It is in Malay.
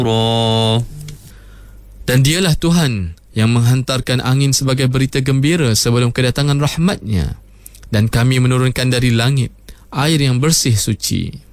Dan dialah Tuhan yang menghantarkan angin sebagai berita gembira sebelum kedatangan rahmat-Nya, dan kami menurunkan dari langit air yang bersih suci.